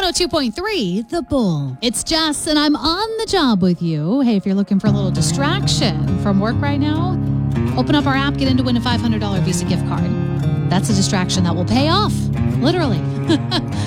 102.3, The Bull. It's Jess, and I'm on the job with you. Hey, if you're looking for a little distraction from work right now, open up our app, get in to win a $500 Visa gift card. That's a distraction that will pay off, literally.